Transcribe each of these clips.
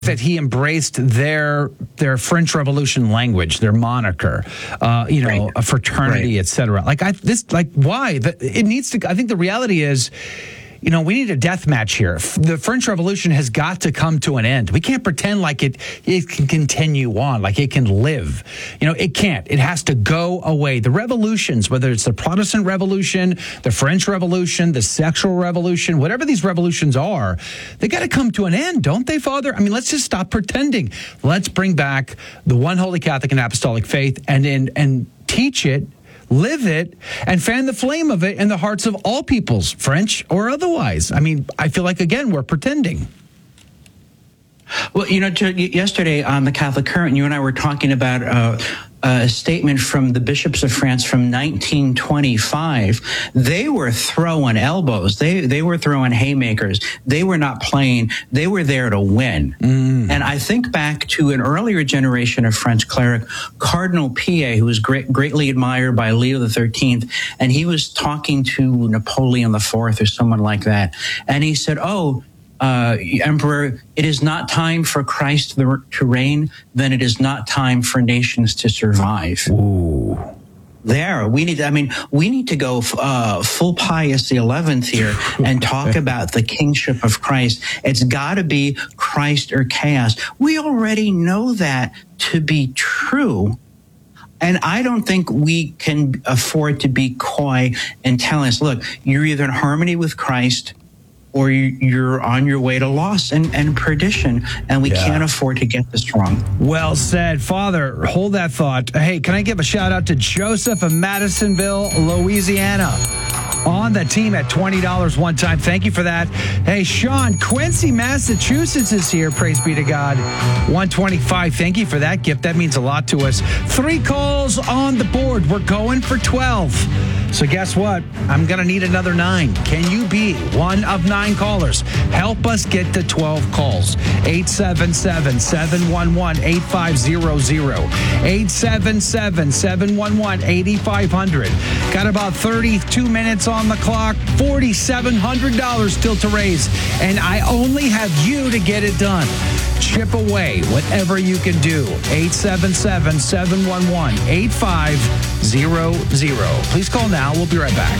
that he embraced their French Revolution language, their moniker, a fraternity, etc. Why? It needs to. I think the reality is, we need a death match here. The French Revolution has got to come to an end. We can't pretend like it can continue on, like it can live. It can't. It has to go away. The revolutions, whether it's the Protestant Revolution, the French Revolution, the sexual revolution, whatever these revolutions are, they got to come to an end, don't they, Father? I mean, let's just stop pretending. Let's bring back the one holy Catholic and apostolic faith and teach it, live it, and fan the flame of it in the hearts of all peoples, French or otherwise. I mean, I feel like, again, we're pretending. Well, yesterday on the Catholic Current, you and I were talking about a statement from the bishops of France from 1925. They were throwing elbows. They were throwing haymakers. They were not playing. They were there to win. And I think back to an earlier generation of French cleric, Cardinal Pie, who was greatly admired by Leo XIII, and he was talking to Napoleon IV or someone like that. And he said, Emperor, it is not time for Christ to reign, then it is not time for nations to survive. Ooh. We need to go full Pius XI here and talk about the kingship of Christ. It's got to be Christ or chaos. We already know that to be true. And I don't think we can afford to be coy and tell us, look, you're either in harmony with Christ or you're on your way to loss and perdition, and we can't afford to get this wrong. Well said. Father, hold that thought. Hey, can I give a shout-out to Joseph of Madisonville, Louisiana, on the team at $20 one time. Thank you for that. Hey, Sean, Quincy, Massachusetts is here. Praise be to God. $125. Thank you for that gift. That means a lot to us. 3 calls on the board. We're going for 12. So guess what? I'm going to need another 9. Can you be one of 9 callers? Help us get to 12 calls. 877-711-8500. 877-711-8500. Got about 32 minutes on the clock. $4,700 still to raise. And I only have you to get it done. Chip away whatever you can do. 877-711-8500. Please call now. We'll be right back.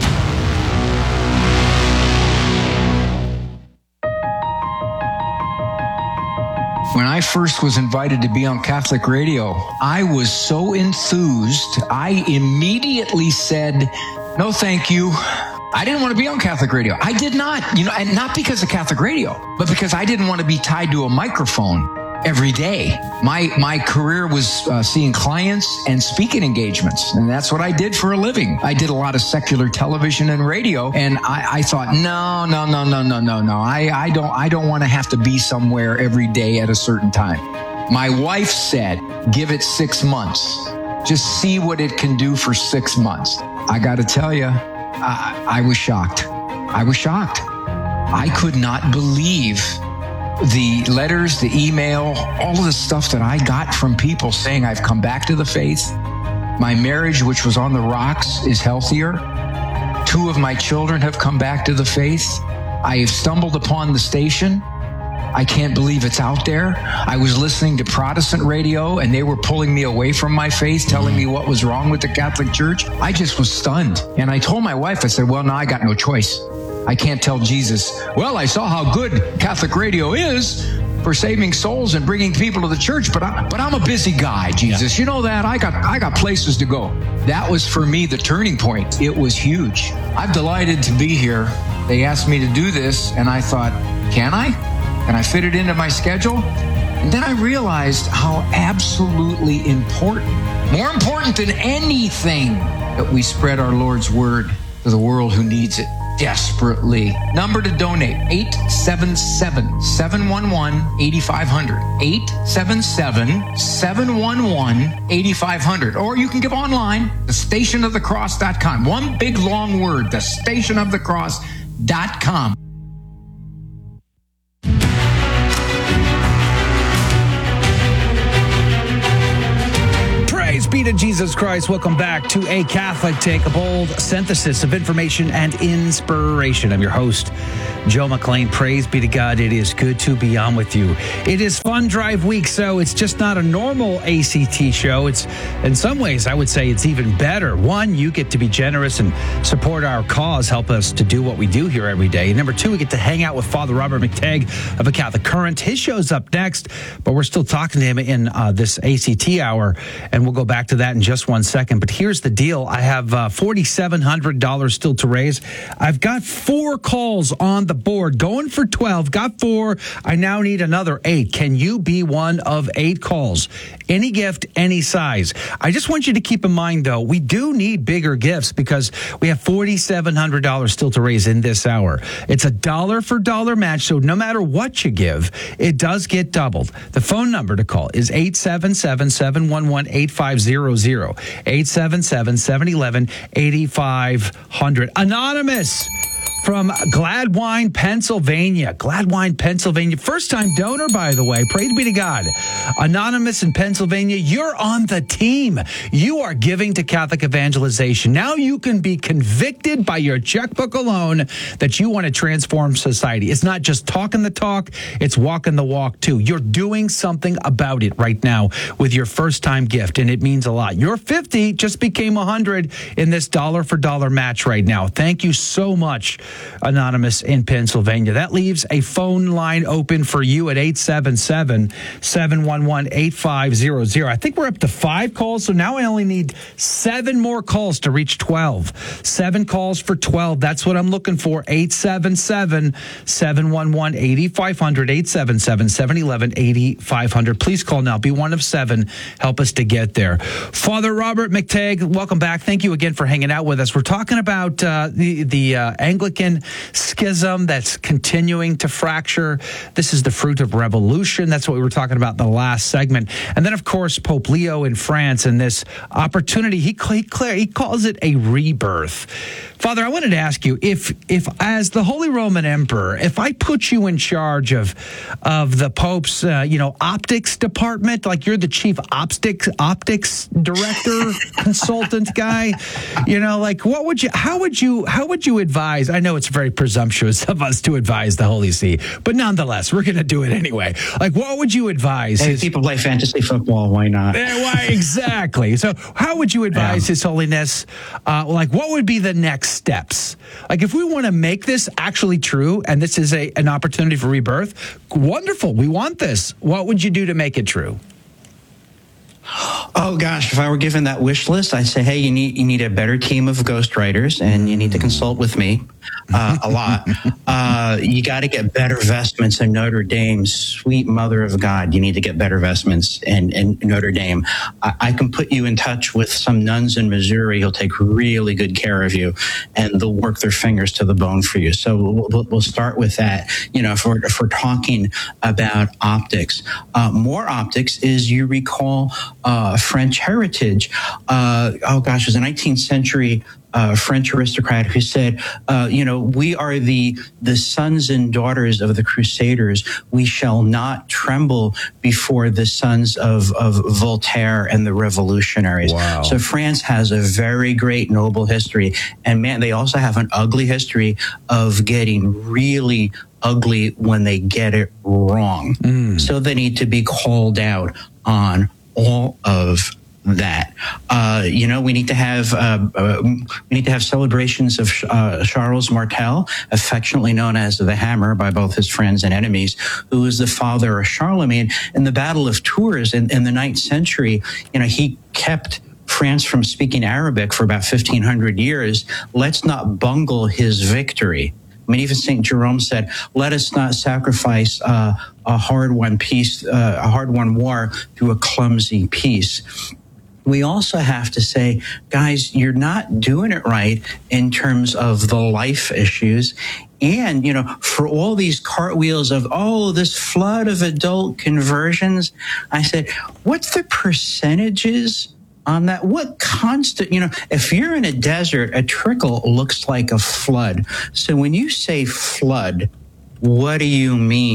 When I first was invited to be on Catholic radio, I was so enthused, I immediately said, no, thank you. I didn't want to be on Catholic radio. I did not, and not because of Catholic radio, but because I didn't want to be tied to a microphone every day. My career was seeing clients and speaking engagements, and that's what I did for a living. I did a lot of secular television and radio, and I thought, no. I don't want to have to be somewhere every day at a certain time. My wife said, give it 6 months. Just see what it can do for 6 months. I got to tell you, I was shocked. I could not believe the letters, the email, all of the stuff that I got from people saying I've come back to the faith. My marriage, which was on the rocks, is healthier. 2 of my children have come back to the faith. I have stumbled upon the station. I can't believe it's out there. I was listening to Protestant radio, and they were pulling me away from my faith, telling me what was wrong with the Catholic Church. I just was stunned. And I told my wife, I said, well, now I got no choice. I can't tell Jesus, well, I saw how good Catholic radio is for saving souls and bringing people to the church, but I'm a busy guy, Jesus. You know that? I got places to go. That was, for me, the turning point. It was huge. I'm delighted to be here. They asked me to do this, and I thought, can I? Can I fit it into my schedule? And then I realized how absolutely important, more important than anything, that we spread our Lord's word to the world who needs it desperately. Number to donate, 877-711-8500. 877-711-8500. Or you can give online, thestationofthecross.com. One big long word, thestationofthecross.com. be to Jesus Christ. Welcome back to A Catholic Take, a bold synthesis of information and inspiration. I'm your host, Joe McLean. Praise be to God. It is good to be on with you. It is Fund Drive Week, so it's just not a normal ACT show. It's, in some ways, I would say it's even better. One, you get to be generous and support our cause, help us to do what we do here every day. And number two, we get to hang out with Father Robert McTagg of A Catholic Current. His show's up next, but we're still talking to him in this ACT hour, and we'll go back to that in just 1 second. But here's the deal. I have $4,700 still to raise. I've got 4 calls on the board, going for 12, got 4. I now need another 8. Can you be one of 8 calls? Any gift, any size. I just want you to keep in mind, though, we do need bigger gifts because we have $4,700 still to raise in this hour. It's a dollar for dollar match, so no matter what you give, it does get doubled. The phone number to call is 877-711-8500, 877-711-8500. Anonymous from Gladwine, Pennsylvania. Gladwine, Pennsylvania. First-time donor, by the way. Praise be to God. Anonymous in Pennsylvania, you're on the team. You are giving to Catholic evangelization. Now you can be convicted by your checkbook alone that you want to transform society. It's not just talking the talk, it's walking the walk, too. You're doing something about it right now with your first-time gift, and it means a lot. Your 50 just became 100 in this dollar-for-dollar match right now. Thank you so much, Anonymous in Pennsylvania. That leaves a phone line open for you at 877-711-8500. I think we're up to 5 calls, so now I only need 7 more calls to reach 12. 7 calls for 12. That's what I'm looking for. 877-711-8500, 877-711-8500. Please call now. Be one of 7. Help us to get there. Father Robert McTagg, welcome back. Thank you again for hanging out with us. We're talking about the Anglican schism that's continuing to fracture. This is the fruit of revolution. That's what we were talking about in the last segment. And then, of course, Pope Leo in France and this opportunity. He calls it a rebirth. Father, I wanted to ask you, if as the Holy Roman Emperor, if I put you in charge of the Pope's, optics department, like you're the chief optics director, consultant guy, how would you advise? I know it's very presumptuous of us to advise the Holy See, but nonetheless, we're going to do it anyway. Like, what would you advise? Hey, people play fantasy football. Why not? Why exactly? So, how would you advise His Holiness? What would be the next steps? Like, if we want to make this actually true, and this is an opportunity for rebirth, wonderful. We want this. What would you do to make it true? Oh gosh, if I were given that wish list, I'd say, hey, you need a better team of ghostwriters, and you need to consult with me a lot. You got to get better vestments in Notre Dame. Sweet Mother of God, you need to get better vestments in Notre Dame. I can put you in touch with some nuns in Missouri who'll take really good care of you, and they'll work their fingers to the bone for you. So we'll start with that. If we're talking about optics, more optics is, you recall, French heritage. It was a 19th century French aristocrat who said, we are the sons and daughters of the Crusaders. We shall not tremble before the sons of Voltaire and the revolutionaries. Wow. So France has a very great noble history. And man, they also have an ugly history of getting really ugly when they get it wrong. So they need to be called out on all of that. We need to have celebrations of Charles Martel, affectionately known as the Hammer by both his friends and enemies, who was the father of Charlemagne. In the Battle of Tours in the 9th century, he kept France from speaking Arabic for about 1,500 years. Let's not bungle his victory. I mean, even St. Jerome said, let us not sacrifice a hard-won peace, a hard-won war through a clumsy peace. We also have to say, guys, you're not doing it right in terms of the life issues. And, for all these cartwheels of, this flood of adult conversions, I said, what's the percentages on that? What constant, if you're in a desert, a trickle looks like a flood. So when you say flood, what do you mean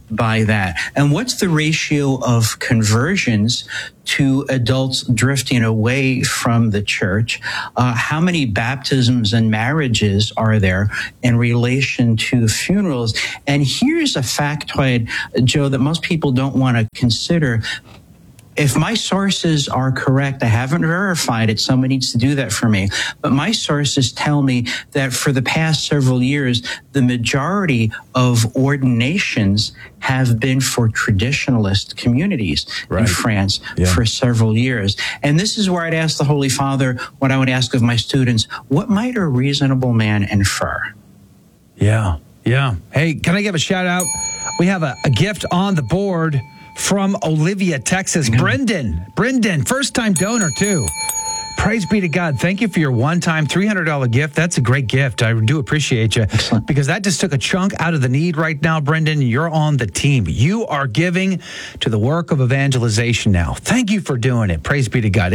by that? And what's the ratio of conversions to adults drifting away from the church? How many baptisms and marriages are there in relation to funerals? And here's a factoid, Joe, that most people don't want to consider. If my sources are correct, I haven't verified it, someone needs to do that for me, but my sources tell me that for the past several years, the majority of ordinations have been for traditionalist communities in France for several years. And this is where I'd ask the Holy Father what I would ask of my students: what might a reasonable man infer? Yeah. Hey, can I give a shout out? We have a gift on the board from Olivia, Texas. Brendan, first-time donor, too. Praise be to God. Thank you for your one-time $300 gift. That's a great gift. I do appreciate you. Excellent. Because that just took a chunk out of the need right now, Brendan. You're on the team. You are giving to the work of evangelization now. Thank you for doing it. Praise be to God.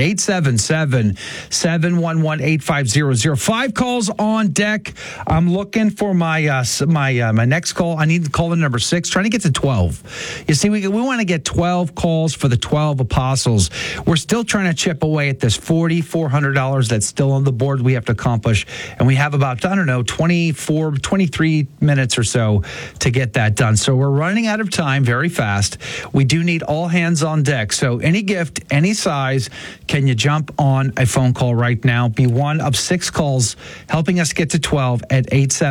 877-711-8500. 5 calls on deck. I'm looking for my my next call. I need caller number 6. Trying to get to 12. You see, we want to get 12 calls for the 12 apostles. We're still trying to chip away at this $400 that's still on the board we have to accomplish. And we have about, 23 minutes or so to get that done. So we're running out of time very fast. We do need all hands on deck. So any gift, any size, can you jump on a phone call right now? Be one of 6 calls helping us get to 12 at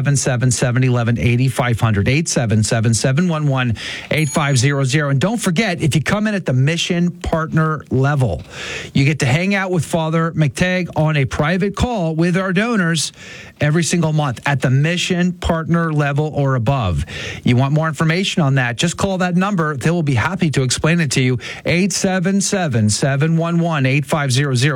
877-711-8500, 877-711-8500. And don't forget, if you come in at the mission partner level, you get to hang out with Father McTagg on a private call with our donors every single month at the mission partner level or above. You want more information on that, just call that number. They will be happy to explain it to you. 877-711-8500,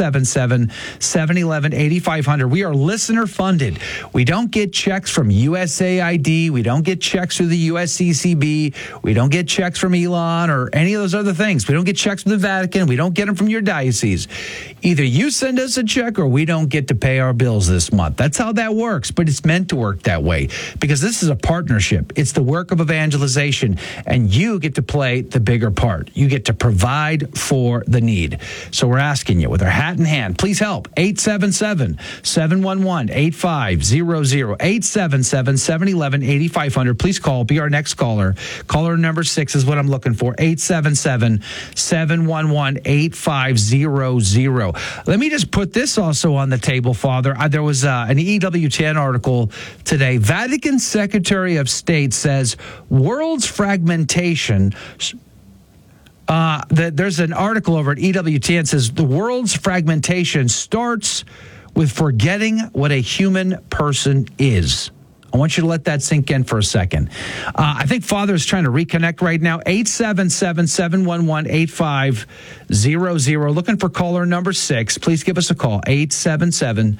877-711-8500. We are listener funded. We don't get checks from USAID. We don't get checks through the USCCB. We don't get checks from Elon or any of those other things. We don't get checks from the Vatican. We don't get them from your diocese. Either you send us a check or we don't get to pay our bills this month. That's how that works, but it's meant to work that way because this is a partnership. It's the work of evangelization, and you get to play the bigger part. You get to provide for the need. So we're asking you with our hat in hand, please help. 877-711-8500, 877-711-8500. Please call. Be our next caller. Caller number 6 is what I'm looking for. 877-711-8500. Let me just put this also on the table, Father. There was an EWTN article today. Vatican Secretary of State says world's fragmentation. There's an article over at EWTN says the world's fragmentation starts with forgetting what a human person is. I want you to let that sink in for a second. I think Father is trying to reconnect right now. 877-711-8500. Looking for caller number 6. Please give us a call. 877-711-8500.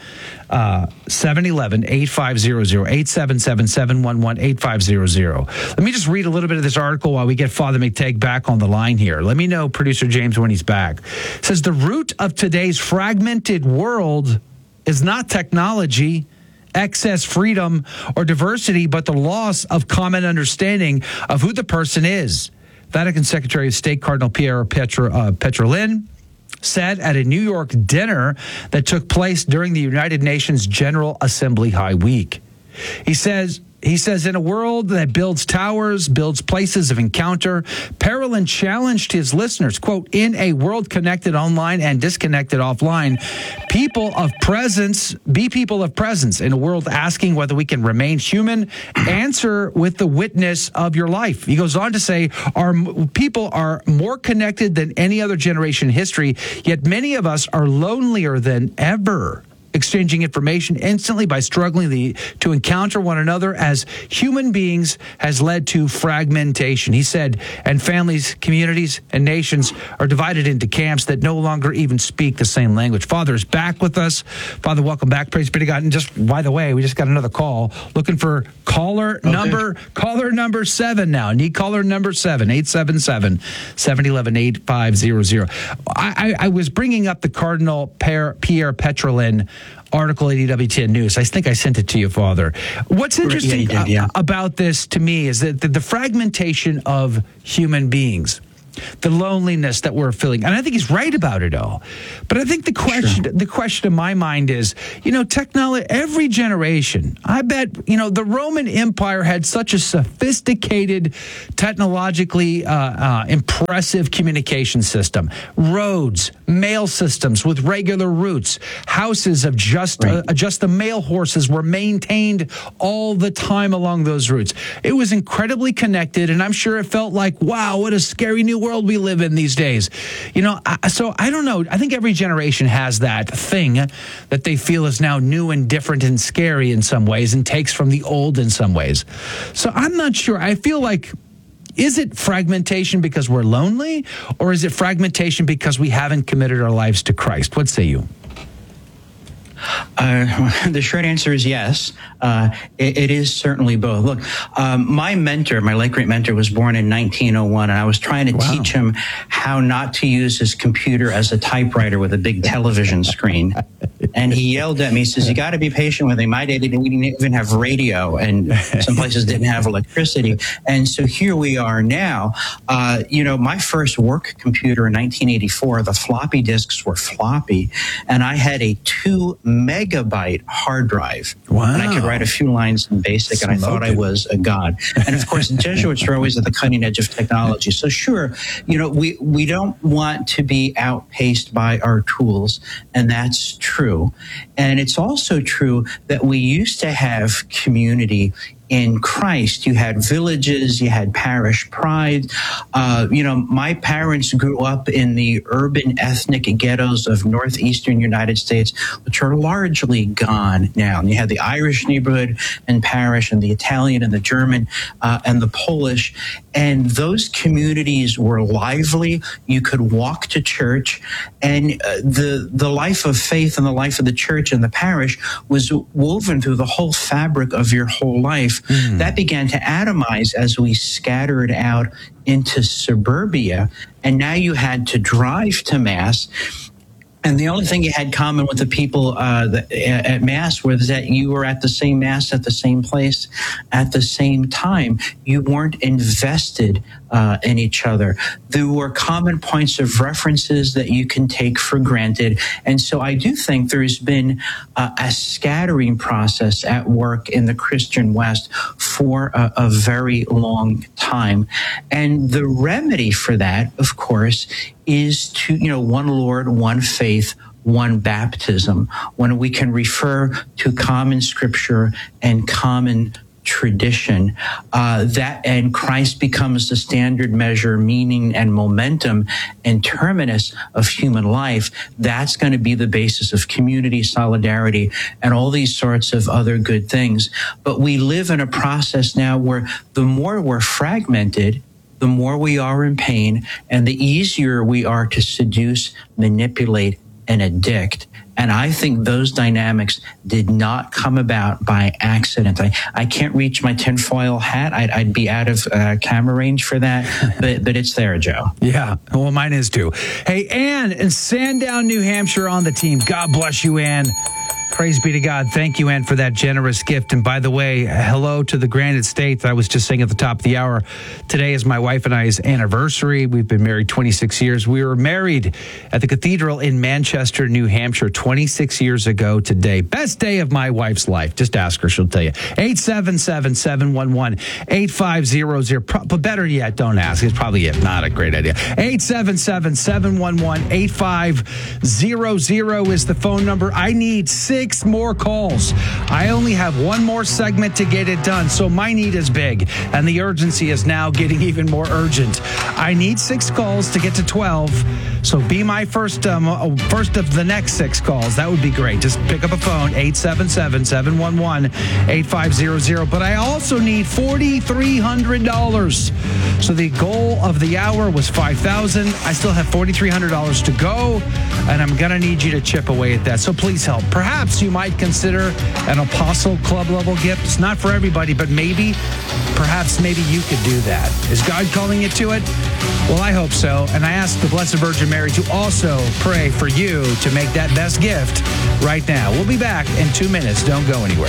877-711-8500. Let me just read a little bit of this article while we get Father McTagg back on the line here. Let me know, Producer James, when he's back. It says the root of today's fragmented world is not technology, excess freedom, or diversity, but the loss of common understanding of who the person is. Vatican Secretary of State Cardinal Pier Petrolin said at a New York dinner that took place during the United Nations General Assembly High Week. He says, in a world that builds towers, builds places of encounter, Petrolin challenged his listeners, quote, in a world connected online and disconnected offline, be people of presence. In a world asking whether we can remain human, answer with the witness of your life. He goes on to say, our people are more connected than any other generation in history, yet many of us are lonelier than ever. Exchanging information instantly by struggling to encounter one another as human beings has led to fragmentation. He said, and families, communities, and nations are divided into camps that no longer even speak the same language. Father is back with us. Father, welcome back. Praise be to God. And just, by the way, we just got another call looking for caller number 7 now. Need caller number 7, 877-711-8500. I was bringing up the Cardinal Pierre Petrolin article at EWTN News. I think I sent it to you, Father. What's interesting about this to me is that the fragmentation of human beings, the loneliness that we're feeling. And I think he's right about it all. But I think the question in my mind is, technology, every generation, I bet, the Roman Empire had such a sophisticated, technologically impressive communication system. Roads, mail systems with regular routes, houses of just the mail horses were maintained all the time along those routes. It was incredibly connected, and I'm sure it felt like, wow, what a scary new world we live in these days. So I don't know. I think every generation has that thing that they feel is now new and different and scary in some ways and takes from the old in some ways. So I'm not sure. I feel like, is it fragmentation because we're lonely, or is it fragmentation because we haven't committed our lives to Christ? What say you? The short answer is yes. It is certainly both. Look, my late great mentor, was born in 1901, and I was trying to teach him how not to use his computer as a typewriter with a big television screen. And he yelled at me, he says, you got to be patient with me. My day, we didn't even have radio, and some places didn't have electricity. And so here we are now. My first work computer in 1984, the floppy disks were floppy, and I had a 2 megabyte hard drive. Wow. And I could write a few lines in BASIC, and I thought I was a god. And of course, the Jesuits are always at the cutting edge of technology. So sure, we don't want to be outpaced by our tools, and that's true. And it's also true that we used to have community in Christ. You had villages, you had parish pride. My parents grew up in the urban ethnic ghettos of northeastern United States, which are largely gone now. And you had the Irish neighborhood and parish, and the Italian and the German and the Polish. And those communities were lively. You could walk to church, and the life of faith and the life of the church and the parish was woven through the whole fabric of your whole life. That began to atomize as we scattered out into suburbia, and now you had to drive to Mass. And the only thing you had common with the people at Mass was that you were at the same Mass at the same place at the same time. You weren't invested in each other. There were common points of references that you can take for granted. And so I do think there's been a scattering process at work in the Christian West for a very long time. And the remedy for that, of course, is to, one Lord, one faith, one baptism, when we can refer to common scripture and common tradition, and Christ becomes the standard measure, meaning and momentum and terminus of human life. That's going to be the basis of community, solidarity, and all these sorts of other good things. But we live in a process now where the more we're fragmented, the more we are in pain, and the easier we are to seduce, manipulate, and addict. And I think those dynamics did not come about by accident. I can't reach my tinfoil hat. I'd be out of camera range for that, but it's there, Joe. Yeah, well, mine is too. Hey, Ann in Sandown, New Hampshire on the team. God bless you, Ann. Praise be to God. Thank you, Ann, for that generous gift. And by the way, hello to the Granite State. I was just saying at the top of the hour, today is my wife and I's anniversary. We've been married 26 years. We were married at the cathedral in Manchester, New Hampshire, 26 years ago today. Best day of my wife's life. Just ask her. She'll tell you. 877-711-8500. But better yet, don't ask. It's probably not a great idea. 877-711-8500 is the phone number. I need 6 more calls. I only have one more segment to get it done, so my need is big, and the urgency is now getting even more urgent. I need 6 calls to get to 12, so be my first of the next 6 calls. That would be great. Just pick up a phone, 877-711-8500. But I also need $4,300. So the goal of the hour was $5,000. I still have $4,300 to go, and I'm going to need you to chip away at that. So please help. Perhaps you might consider an Apostle Club level gift. It's not for everybody, but maybe you could do that. Is God calling you to it? Well, I hope so. And I ask the Blessed Virgin Mary to also pray for you to make that best gift right now. We'll be back in 2 minutes. Don't go anywhere.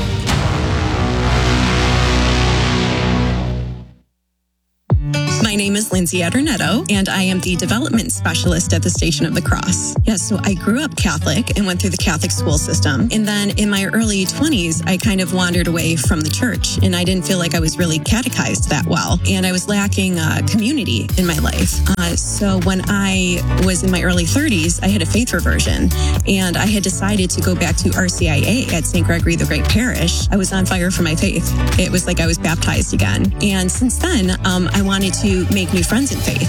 My name is Lindsay Adornetto, and I am the development specialist at the Station of the Cross. Yes, so I grew up Catholic and went through the Catholic school system. And then in my early 20s, I kind of wandered away from the church, and I didn't feel like I was really catechized that well. And I was lacking community in my life. So when I was in my early 30s, I had a faith reversion, and I had decided to go back to RCIA at St. Gregory the Great Parish. I was on fire for my faith. It was like I was baptized again. And since then, I wanted to make new friends in faith.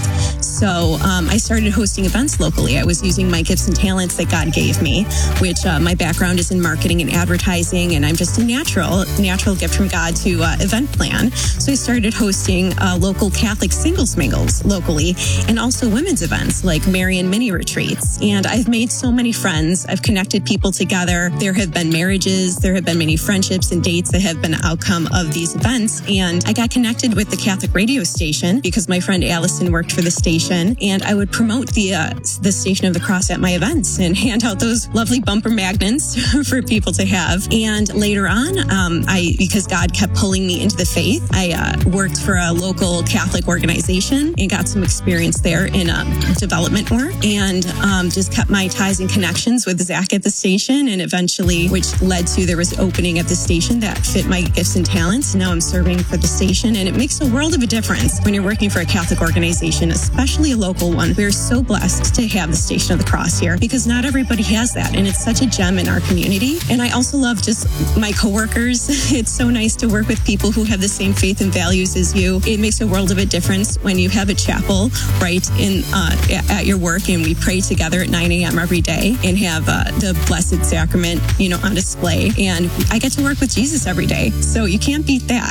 So I started hosting events locally. I was using my gifts and talents that God gave me, which my background is in marketing and advertising, and I'm just a natural gift from God to event plan. So I started hosting local Catholic singles mingles locally, and also women's events like Marian mini retreats. And I've made so many friends. I've connected people together. There have been marriages. There have been many friendships and dates that have been an outcome of these events. And I got connected with the Catholic radio station because my friend Allison worked for the station, and I would promote the Station of the Cross at my events and hand out those lovely bumper magnets for people to have. And later on, because God kept pulling me into the faith, I worked for a local Catholic organization and got some experience there in development work, and just kept my ties and connections with Zach at the station, and eventually, which led to there was an opening at the station that fit my gifts and talents. Now I'm serving for the station, and it makes a world of a difference when you're working for a Catholic organization, especially a local one. We're so blessed to have the Station of the Cross here because not everybody has that, and it's such a gem in our community. And I also love just my coworkers. It's so nice to work with people who have the same faith and values as you. It makes a world of a difference when you have a chapel right in at your work, and we pray together at 9 a.m. every day and have the Blessed Sacrament, on display. And I get to work with Jesus every day, so you can't beat that.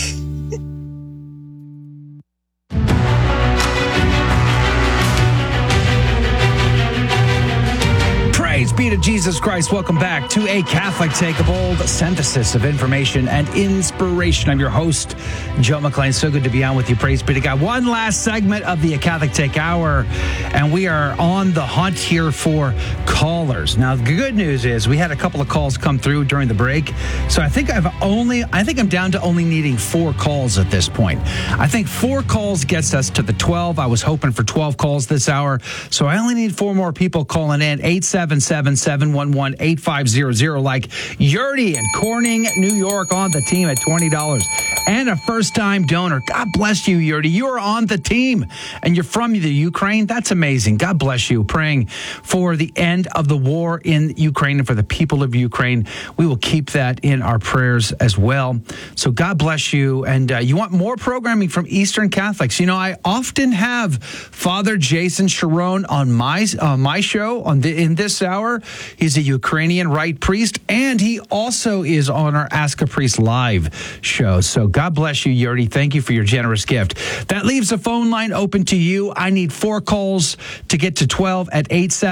Praise be to Jesus Christ. Welcome back to A Catholic Take, a bold synthesis of information and inspiration. I'm your host, Joe McClain. So good to be on with you. Praise be to God. One last segment of the A Catholic Take Hour, and we are on the hunt here for callers. Now, the good news is we had a couple of calls come through during the break, so I think I'm down to only needing 4 calls at this point. I think 4 calls gets us to the 12. I was hoping for 12 calls this hour, so I only need 4 more people calling in. 877-711-8500, like Yurdi in Corning, New York, on the team at $20 and a first-time donor. God bless you, Yurdi. You are on the team, and you're from the Ukraine. That's amazing. God bless you. Praying for the end of the war in Ukraine and for the people of Ukraine. We will keep that in our prayers as well. So God bless you. And you want more programming from Eastern Catholics? I often have Father Jason Sharon on my show in this hour. He's a Ukrainian Rite priest, and he also is on our Ask a Priest live show. So God bless you, Yurdi. Thank you for your generous gift. That leaves a phone line open to you. I need 4 calls to get to 12 at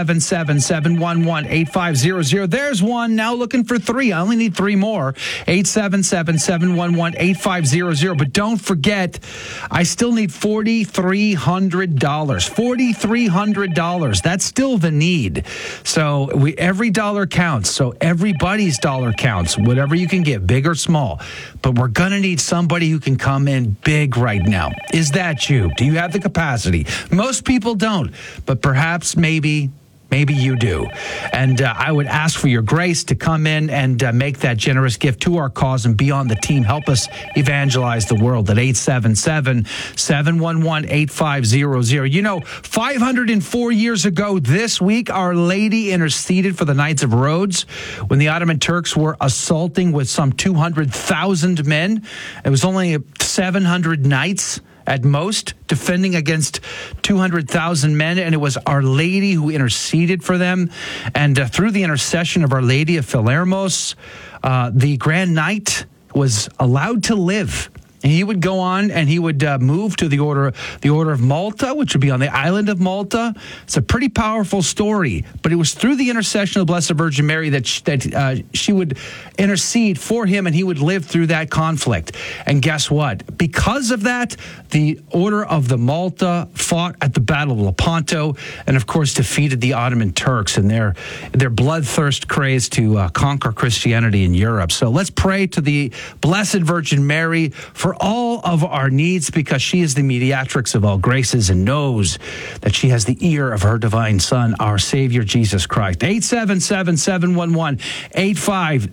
877-711-8500. There's one. Now looking for 3. I only need 3 more. 877-711-8500. But don't forget, I still need $4,300. $4,300. That's still the need. So every dollar counts. So everybody's dollar counts, whatever you can get, big or small. But we're going to need somebody who can come in big right now. Is that you? Do you have the capacity? Most people don't, but perhaps maybe you do. And I would ask for your grace to come in and make that generous gift to our cause and be on the team. Help us evangelize the world at 877-711-8500. 504 years ago this week, Our Lady interceded for the Knights of Rhodes when the Ottoman Turks were assaulting with some 200,000 men. It was only 700 knights at most, defending against 200,000 men. And it was Our Lady who interceded for them. And through the intercession of Our Lady of Palermos, the Grand Knight was allowed to live. And he would go on and he would move to the order of Malta, which would be on the island of Malta. It's a pretty powerful story, but it was through the intercession of the Blessed Virgin Mary that she would intercede for him, and he would live through that conflict. And guess what? Because of that, the Order of the Malta fought at the Battle of Lepanto, and of course defeated the Ottoman Turks and their bloodthirst craze to conquer Christianity in Europe. So let's pray to the Blessed Virgin Mary for all of our needs, because she is the mediatrix of all graces and knows that she has the ear of her divine Son, our Savior, Jesus Christ. 877-711-8500,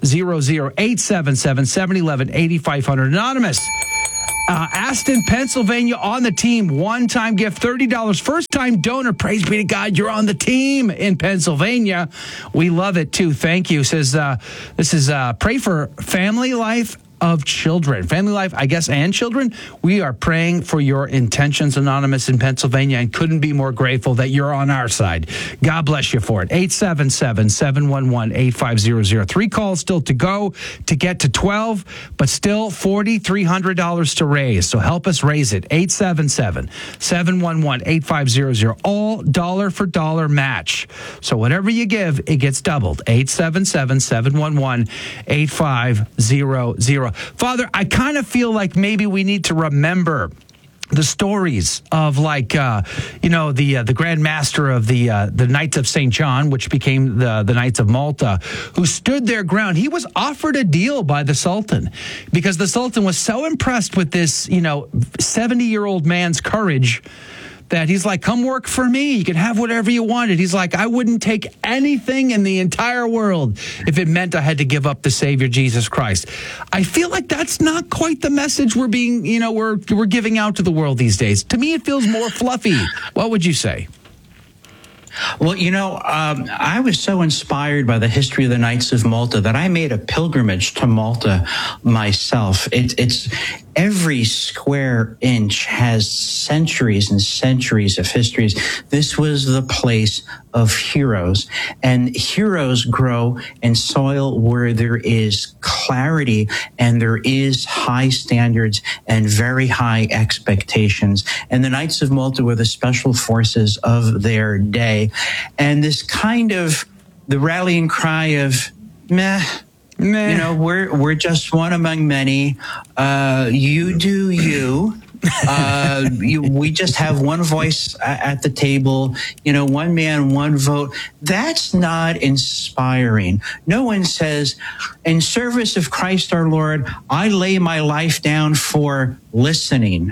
877-711-8500. Anonymous. Aston, Pennsylvania, on the team. One-time gift, $30. First-time donor. Praise be to God, you're on the team in Pennsylvania. We love it, too. Thank you. Says, this is pray for family life of children. Family life, I guess, and children. We are praying for your intentions, Anonymous, in Pennsylvania, and couldn't be more grateful that you're on our side. God bless you for it. 877-711-8500. 3 calls still to go to get to 12, but still $4,300 to raise. So help us raise it. 877-711-8500. All dollar for dollar match. So whatever you give, it gets doubled. 877-711-8500. Father, I kind of feel like maybe we need to remember the stories of, like, the Grand Master of the Knights of St. John, which became the Knights of Malta, who stood their ground. He was offered a deal by the Sultan because the Sultan was so impressed with this, 70-year-old man's courage that he's like, come work for me. You can have whatever you wanted. He's like, I wouldn't take anything in the entire world if it meant I had to give up the Savior, Jesus Christ. I feel like that's not quite the message we're giving out to the world these days. To me, it feels more fluffy. What would you say? Well, I was so inspired by the history of the Knights of Malta that I made a pilgrimage to Malta myself. It's every square inch has centuries and centuries of histories. This was the place of heroes, and heroes grow in soil where there is clarity and there is high standards and very high expectations. And the Knights of Malta were the special forces of their day. And this kind of the rallying cry of meh. We're just one among many. You do you. We just have one voice at the table, one man, one vote. That's not inspiring. No one says, in service of Christ our Lord, I lay my life down for listening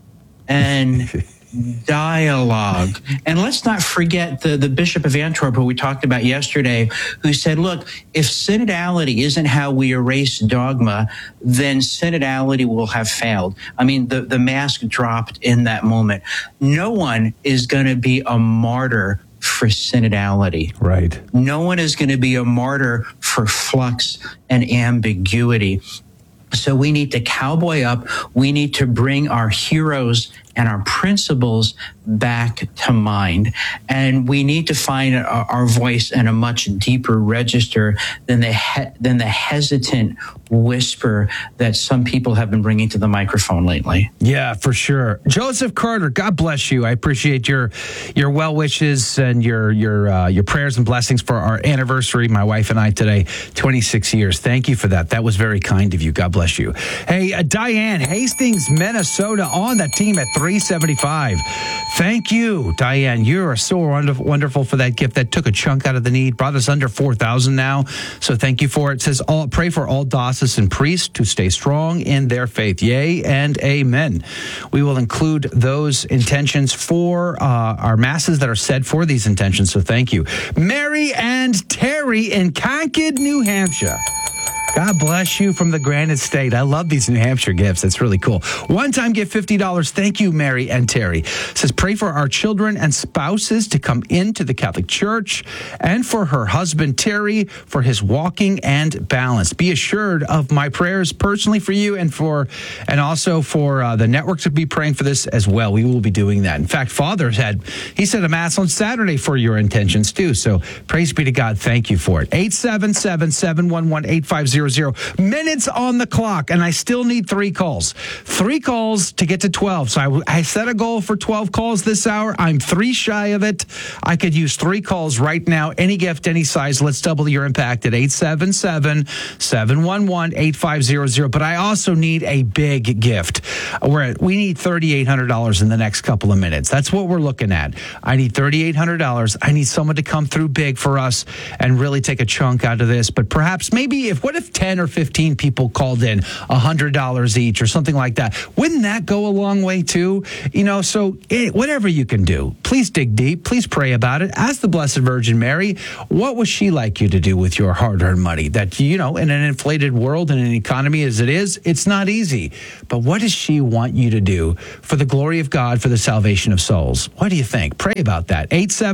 and dialogue. And let's not forget the Bishop of Antwerp, who we talked about yesterday, who said, look, if synodality isn't how we erase dogma, then synodality will have failed. I mean, the mask dropped in that moment. No one is going to be a martyr for synodality. Right. No one is going to be a martyr for flux and ambiguity. So we need to cowboy up. We need to bring our heroes and our principles back to mind. And we need to find our voice in a much deeper register than the hesitant whisper that some people have been bringing to the microphone lately. Yeah, for sure. Joseph Carter, God bless you. I appreciate your well wishes and your prayers and blessings for our anniversary, my wife and I today, 26 years. Thank you for that. That was very kind of you. God bless you. Hey, Diane, Hastings, Minnesota, on the team at 375. Thank you, Diane. You are so wonderful for that gift. That took a chunk out of the need, brought us under 4,000 now. So thank you for it. It says, pray for all diocesan priests to stay strong in their faith. Yea and amen. We will include those intentions for our masses that are said for these intentions. So thank you. Mary and Terry in Concord, New Hampshire. God bless you from the Granite State. I love these New Hampshire gifts. It's really cool. One-time gift, $50. Thank you, Mary and Terry. It says, pray for our children and spouses to come into the Catholic Church, and for her husband, Terry, for his walking and balance. Be assured of my prayers personally for you, and also for the network to be praying for this as well. We will be doing that. In fact, Father said a mass on Saturday for your intentions too. So praise be to God. Thank you for it. 877-711-8500. 855-859-8500. Minutes on the clock, and I still need 3 calls. 3 calls to get to 12. So I set a goal for 12 calls this hour. I'm 3 shy of it. I could use 3 calls right now. Any gift, any size. Let's double your impact at 877-711-8500. But I also need a big gift. We need $3,800 in the next couple of minutes. That's what we're looking at. I need $3,800. I need someone to come through big for us and really take a chunk out of this. But perhaps what if 10 or 15 people called in $100 each or something like that? Wouldn't that go a long way too? So whatever you can do, please dig deep. Please pray about it. Ask the Blessed Virgin Mary, what would she like you to do with your hard-earned money? That, in an inflated world and an economy as it is, it's not easy. But what does she want you to do for the glory of God, for the salvation of souls? What do you think? Pray about that.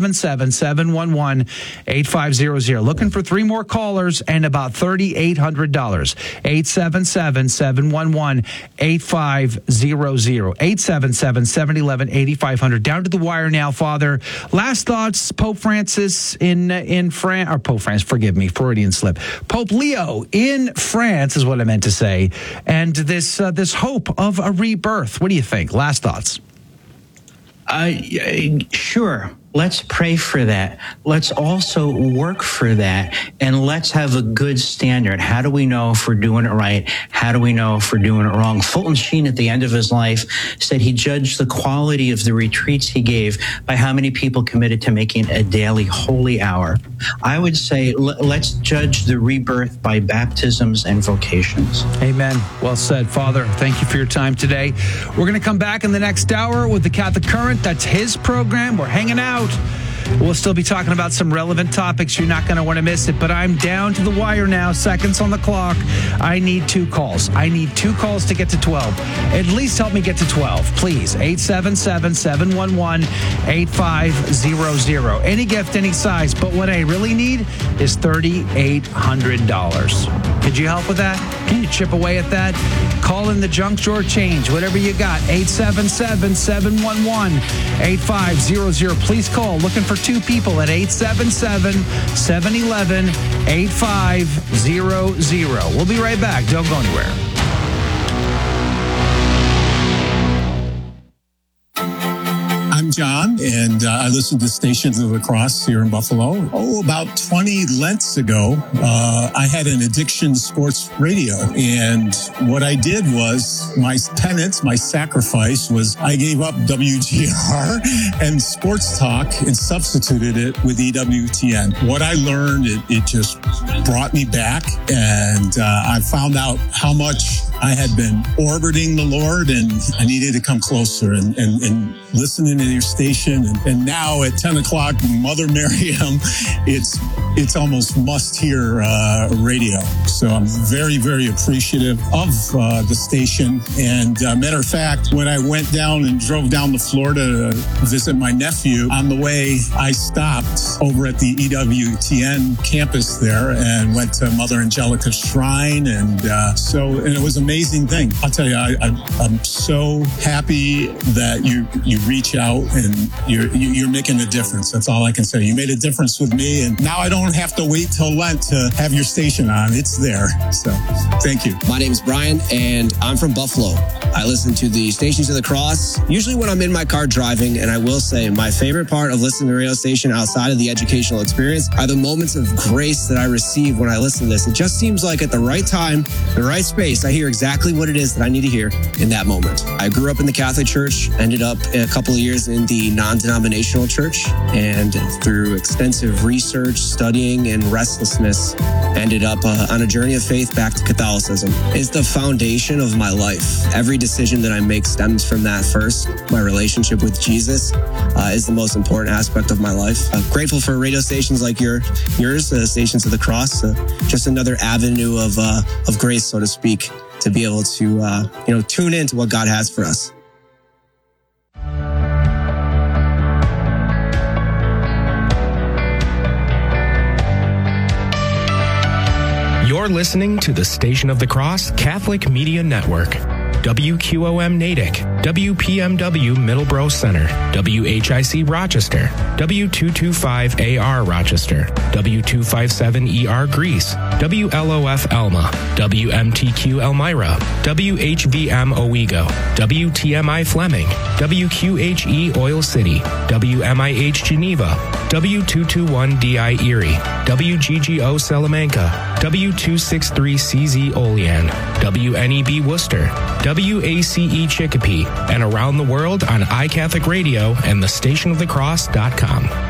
877-711-8500. Looking for 3 more callers and about $3,800. 877-711-8500. 877-711-8500. Down to the wire now, Father. Last thoughts, Pope Francis in France, or Pope France, forgive me, Freudian slip. Pope Leo in France is what I meant to say. And this hope of a rebirth. What do you think? Last thoughts. Sure. Let's pray for that. Let's also work for that. And let's have a good standard. How do we know if we're doing it right? How do we know if we're doing it wrong? Fulton Sheen, at the end of his life, said he judged the quality of the retreats he gave by how many people committed to making a daily holy hour. I would say let's judge the rebirth by baptisms and vocations. Amen. Well said, Father. Thank you for your time today. We're going to come back in the next hour with the Catholic Current. That's his program. We're hanging out. We'll still be talking about some relevant topics. You're not going to want to miss it, but I'm down to the wire now. Seconds on the clock. I need 2 calls. I need 2 calls to get to 12. At least help me get to 12, please. 877-711-8500. Any gift, any size, but what I really need is $3,800. Could you help with that? Can you chip away at that? Call in the junk drawer change, whatever you got. 877-711-8500. Please call. Looking for 2 people at 877-711-8500. We'll be right back. Don't go anywhere. I'm John, and I listen to Stations of the Cross here in Buffalo. About 20 Lents ago, I had an addiction sports radio. And what I did was, my penance, my sacrifice was I gave up WGR and sports talk and substituted it with EWTN. What I learned, it just brought me back. And I found out how much I had been orbiting the Lord, and I needed to come closer and listening to your station. And now at 10 o'clock, Mother Miriam, it's almost must-hear radio. So I'm very, very appreciative of the station. And matter of fact, when I went down and drove down to Florida to visit my nephew, on the way, I stopped over at the EWTN campus there and went to Mother Angelica's shrine. And it was an amazing thing. I'll tell you, I'm so happy that you reach out and you're making a difference. That's all I can say. You made a difference with me, and now I don't have to wait till Lent to have your station on. It's there. So thank you. My name is Brian, and I'm from Buffalo. I listen to the Stations of the Cross, usually when I'm in my car driving, and I will say my favorite part of listening to the radio station outside of the educational experience are the moments of grace that I receive when I listen to this. It just seems like at the right time, the right space, I hear exactly what it is that I need to hear in that moment. I grew up in the Catholic Church, ended up a couple of years in the non-denominational church, and through extensive research, studying, and restlessness, ended up on a journey of faith back to Catholicism. It's the foundation of my life. Every decision that I make stems from that first. My relationship with Jesus is the most important aspect of my life. I'm grateful for radio stations like yours, Stations of the Cross, just another avenue of grace, so to speak, to be able to tune into what God has for us. You're listening to the Station of the Cross Catholic Media Network. WQOM Natick, WPMW Middleborough Center, WHIC Rochester, W225AR Rochester, W257ER Greece, WLOF Elma, WMTQ Elmira, WHVM Owego, WTMI Fleming, WQHE Oil City, WMIH Geneva, W221DI Erie, WGGO Salamanca, W263CZ Olean, WNEB Worcester, WACE Chicopee, and around the world on iCatholicRadio and thestationofthecross.com.